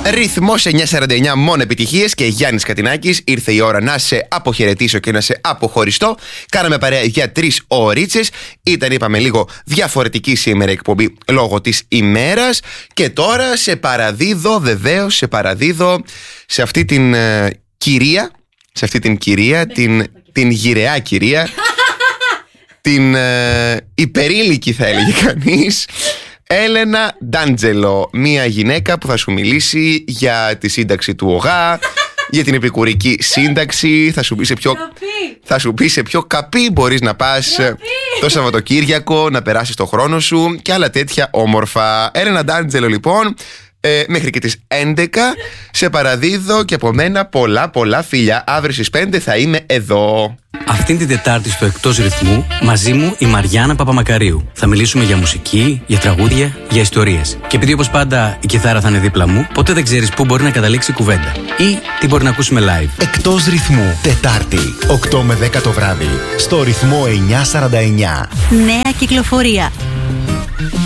Ρυθμός 949, μόνο επιτυχίες και Γιάννης Κατινάκης. Ήρθε η ώρα να σε αποχαιρετήσω και να σε αποχωριστώ. Κάναμε παρέα για 3 ωρίτσες. Ήταν, είπαμε, λίγο διαφορετική σήμερα η εκπομπή λόγω της ημέρας. Και τώρα σε παραδίδω, βεβαίως, σε παραδίδω σε αυτή την κυρία. Σε αυτή την κυρία, την γυραιά κυρία. Την υπερήλικη, θα έλεγε κανείς. Έλενα Ντάντζελο, μια γυναίκα που θα σου μιλήσει για τη σύνταξη του ΟΓΑ, για την επικουρική σύνταξη. Θα σου πει σε ποιο καπί μπορείς να πας το Σαββατοκύριακο, να περάσεις το χρόνο σου και άλλα τέτοια όμορφα. Έλενα Ντάντζελο, λοιπόν, μέχρι και τις 11 σε παραδίδω και από μένα πολλά φιλιά. Αύριο στις 5 θα είμαι εδώ. Αυτήν την Τετάρτη στο Εκτός Ρυθμού, μαζί μου η Μαριάννα Παπαμακαρίου. Θα μιλήσουμε για μουσική, για τραγούδια, για ιστορίες. Και επειδή όπως πάντα η κιθάρα θα είναι δίπλα μου, ποτέ δεν ξέρεις πού μπορεί να καταλήξει η κουβέντα ή τι μπορεί να ακούσουμε live. Εκτός Ρυθμού, Τετάρτη, 8 με 10 το βράδυ, στο Ρυθμό 949. Νέα κυκλοφορία.